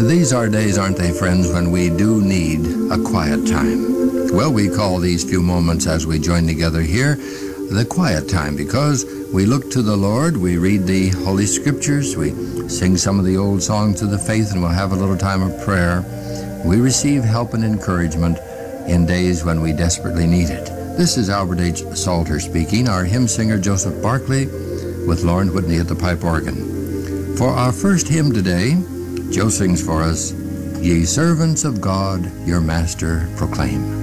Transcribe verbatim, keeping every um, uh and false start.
These are days, aren't they, friends, when we do need a quiet time. Well, we call these few moments as we join together here the quiet time, because we look to the Lord, we read the Holy Scriptures, we sing some of the old songs of the faith, and we'll have a little time of prayer. We receive help and encouragement in days when we desperately need it. This is Albert H. Salter speaking, our hymn singer Joseph Barclay with Lauren Whitney at the pipe organ. For our first hymn today, Joe sings for us, Ye servants of God, your Master proclaim.